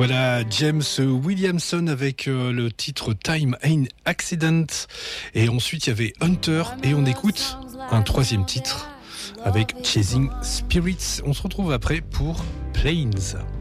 Voilà, James Williamson avec le titre Time Ain't Accident. Et ensuite, il y avait Hunter. Et on écoute un troisième titre avec Chasing Spirits. On se retrouve après pour Plains.